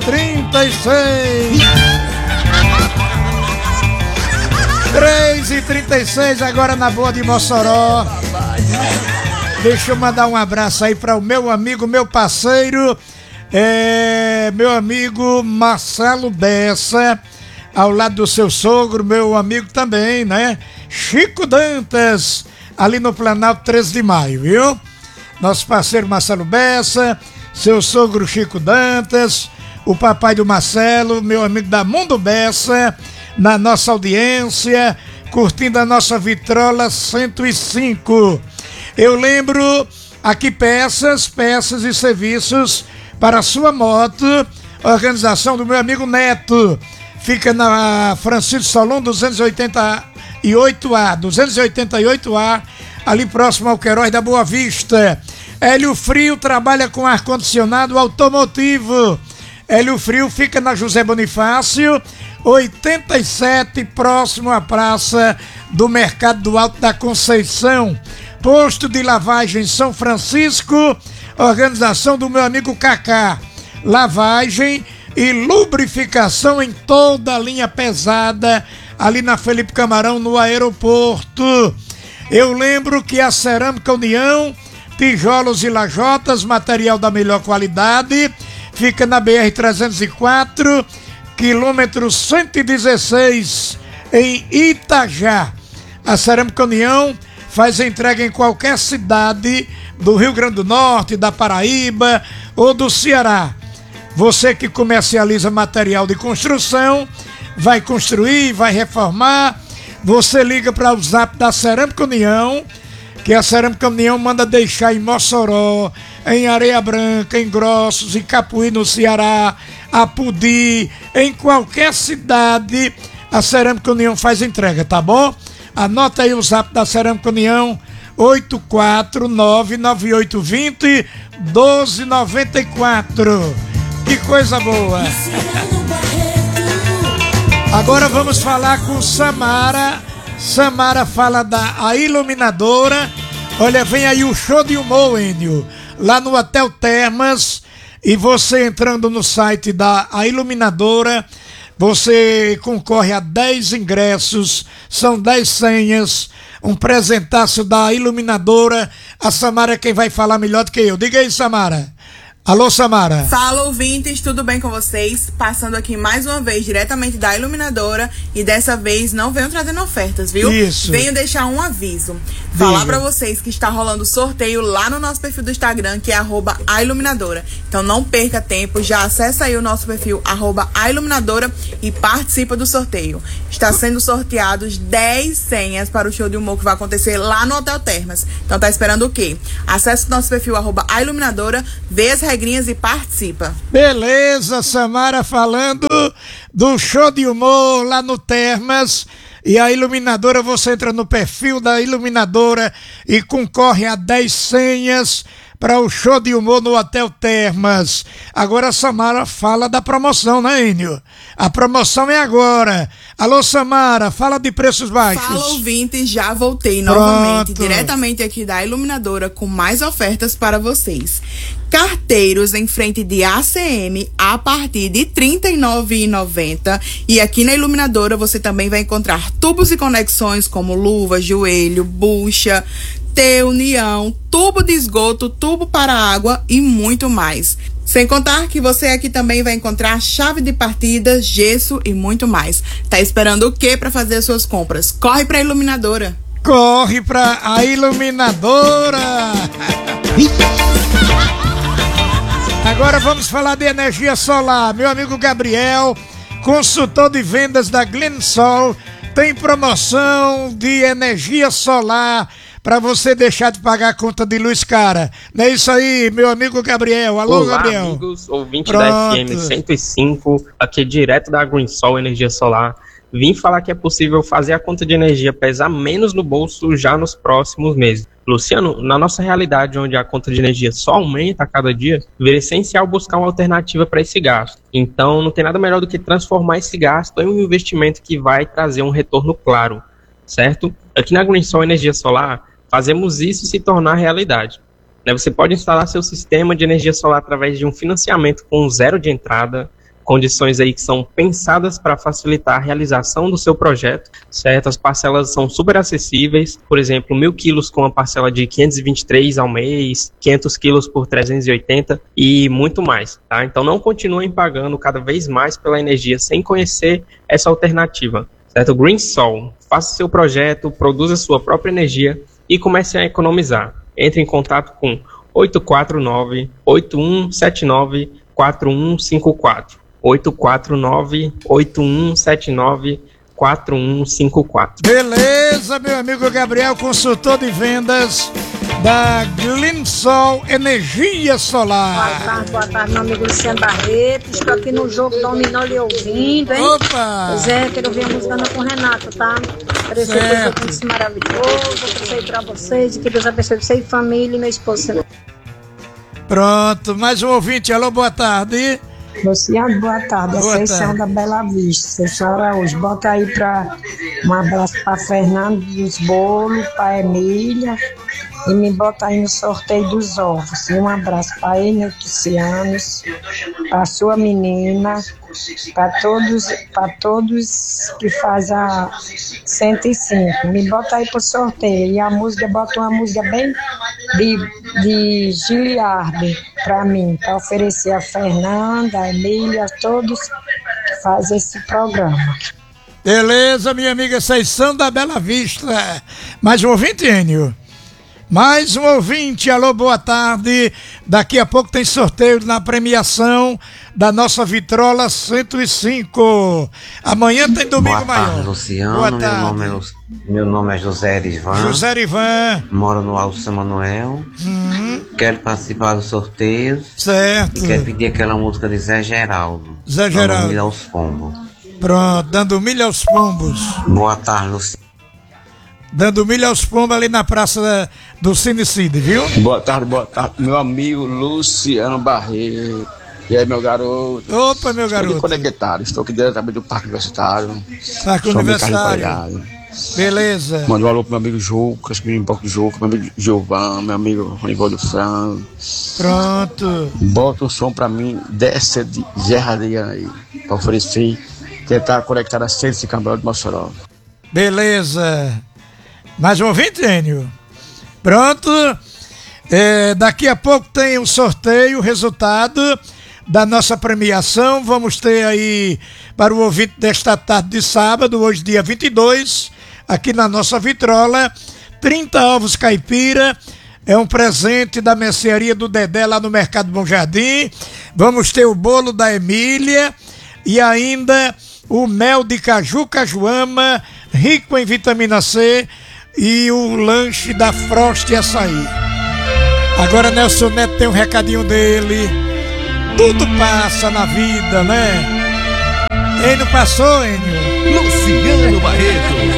3h36. 3h36 agora na Boa de Mossoró. Deixa eu mandar um abraço aí para o meu amigo, meu parceiro, meu amigo Marcelo Bessa, ao lado do seu sogro, meu amigo também, né? Chico Dantas, ali no Planalto 13 de Maio, viu? Nosso parceiro Marcelo Bessa, seu sogro Chico Dantas, o papai do Marcelo, meu amigo da Mundo Bessa, na nossa audiência, curtindo a nossa Vitrola 105. Eu lembro aqui peças e serviços para a sua moto, organização do meu amigo Neto. Fica na Francisco Solon 288A, ali próximo ao Queiroz da Boa Vista. Hélio Frio trabalha com ar-condicionado automotivo. Hélio Frio fica na José Bonifácio 87, próximo à Praça do Mercado do Alto da Conceição. Posto de lavagem São Francisco, organização do meu amigo Cacá. Lavagem e lubrificação em toda a linha pesada, ali na Felipe Camarão, no aeroporto. Eu lembro que a Cerâmica União, tijolos e lajotas, material da melhor qualidade, fica na BR-304, quilômetro 116, em Itajá. A Cerâmica União faz entrega em qualquer cidade do Rio Grande do Norte, da Paraíba ou do Ceará. Você que comercializa material de construção, vai construir, vai reformar, você liga para o zap da Cerâmica União, que a Cerâmica União manda deixar em Mossoró, em Areia Branca, em Grossos, em Capuí, no Ceará, Apudi, em qualquer cidade, a Cerâmica União faz entrega, tá bom? Anota aí o zap da Cerâmica União, 84998201294. Que coisa boa! Agora vamos falar com Samara. Samara fala da Iluminadora. Olha, vem aí o show de humor, Enio, lá no Hotel Termas. E você entrando no site da Iluminadora, você concorre a 10 ingressos, são 10 senhas, um presentaço da Iluminadora. A Samara é quem vai falar melhor do que eu. Diga aí, Samara. Alô, Samara. Fala, ouvintes, tudo bem com vocês? Passando aqui mais uma vez diretamente da Iluminadora, e dessa vez não venho trazendo ofertas, viu? Isso. Venho deixar um aviso. Falar pra vocês que está rolando sorteio lá no nosso perfil do Instagram, que é @ailuminadora. Então não perca tempo, já acessa aí o nosso perfil @ailuminadora e participa do sorteio. Está sendo sorteados 10 senhas para o show de humor que vai acontecer lá no Hotel Termas. Então tá esperando o quê? Acesse o nosso perfil @ailuminadora, vê as regrinhas e participa. Beleza, Samara falando do show de humor lá no Termas. E a Iluminadora, você entra no perfil da Iluminadora e concorre a 10 senhas para o show de humor no Hotel Termas. Agora a Samara fala da promoção, né, Enio? A promoção é agora. Alô, Samara, fala de preços baixos. Fala, ouvintes, já voltei novamente, diretamente aqui da Iluminadora, com mais ofertas para vocês. Carteiros em frente de ACM a partir de R$ 39,90. E aqui na Iluminadora você também vai encontrar tubos e conexões como luva, joelho, bucha, união, tubo de esgoto, tubo para água e muito mais. Sem contar que você aqui também vai encontrar chave de partida, gesso e muito mais. Tá esperando o quê para fazer as suas compras? Corre pra Iluminadora. Corre pra a Iluminadora. Agora vamos falar de energia solar. Meu amigo Gabriel, consultor de vendas da Glensol, tem promoção de energia solar para você deixar de pagar a conta de luz cara. Não é isso aí, meu amigo Gabriel? Alô, olá, Gabriel. Amigos, ouvintes da FM 105, aqui direto da Glensol Energia Solar. Vim falar que é possível fazer a conta de energia pesar menos no bolso já nos próximos meses. Luciano, na nossa realidade, onde a conta de energia só aumenta a cada dia, vira essencial buscar uma alternativa para esse gasto. Então, não tem nada melhor do que transformar esse gasto em um investimento que vai trazer um retorno claro, certo? Aqui na Glensol Energia Solar, fazemos isso se tornar realidade. Você pode instalar seu sistema de energia solar através de um financiamento com zero de entrada, condições aí que são pensadas para facilitar a realização do seu projeto, certo? As parcelas são super acessíveis, por exemplo, 1.000 quilos com uma parcela de 523 ao mês, 500 quilos por 380 e muito mais, tá? Então não continuem pagando cada vez mais pela energia sem conhecer essa alternativa, certo? GreenSol, faça seu projeto, produza sua própria energia e comece a economizar. Entre em contato com 849-8179-4154. 849-8179-4154. Beleza, meu amigo Gabriel, consultor de vendas da GreenSol Energia Solar. Boa tarde, meu amigo Luciano Barreto. Estou aqui no jogo Dominó lhe ouvindo, hein? Opa! Pois é, quero ouvir a música com o Renato, tá? Parecer que eu sou maravilhoso. Eu trouxe pra vocês e que Deus abençoe você e família e meu esposo. Pronto, mais um ouvinte. Alô, boa tarde. Luciano, boa tarde. A Conceição da Bela Vista. Conceição Araújo. Bota aí um abraço para Fernando dos Bolos, para Emília. E me bota aí no sorteio dos ovos. E um abraço para Enio Lucianos, para sua menina, para todos que fazem a 105. Me bota aí pro sorteio. E a música, bota uma música bem de Giliardi para mim, para oferecer a Fernanda, a Emília, a todos que fazem esse programa. Beleza, minha amiga Conceição da Bela Vista. Mais um ouvinte, Enio? Mais um ouvinte, alô, boa tarde. Daqui a pouco tem sorteio na premiação da nossa Vitrola 105. Amanhã tem Domingo Maior. Boa tarde, Luciano. Boa tarde. Meu nome é José Erivan. José Erivan. Moro no Alto São Manuel. Quero participar do sorteio. Certo. E quero pedir aquela música de Zé Geraldo. Zé Geraldo. Dando milho aos pombos. Pronto, dando milho aos pombos. Boa tarde, Luciano. Dando milho aos pombos ali na praça do Cinecide, viu? Boa tarde, meu amigo Luciano Barreto. E aí, meu garoto? Opa, meu garoto. Estou conectado, estou aqui diretamente do Parque Universitário. Parque Universitário. Beleza. Manda um alô pro meu amigo Jucas, meu amigo Juca, meu amigo Gilvan, meu amigo Ronivaldo Franco. Pronto. Bota um som pra mim dessa de Gerardinha aí, pra oferecer, tentar conectar a 105 Câmara de Mossoró. Beleza. Mais um ouvinte, Enio? Pronto. Daqui a pouco tem um sorteio, o resultado da nossa premiação. Vamos ter aí para o ouvinte desta tarde de sábado, hoje dia 22, aqui na nossa vitrola, 30 ovos caipira. É um presente da mercearia do Dedé lá no Mercado Bom Jardim. Vamos ter o bolo da Emília e ainda o mel de caju cajuama, rico em vitamina C, e o lanche da Frost e Açaí. Agora Nelson Neto tem um recadinho dele. Tudo passa na vida, né? Enio passou, Enio? Luciano Barreto.